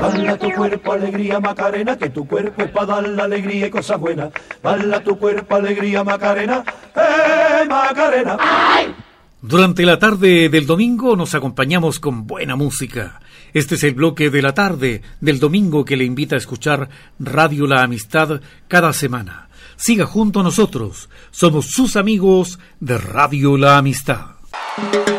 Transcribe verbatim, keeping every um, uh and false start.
Dale a tu cuerpo alegría, Macarena, que tu cuerpo es para dar la alegría y cosas buenas. Dale a tu cuerpo alegría, Macarena, ¡eh, Macarena! ¡Ay! Durante la tarde del domingo nos acompañamos con buena música. Este es el bloque de la tarde del domingo que le invita a escuchar Radio La Amistad cada semana. Siga junto a nosotros, somos sus amigos de Radio La Amistad.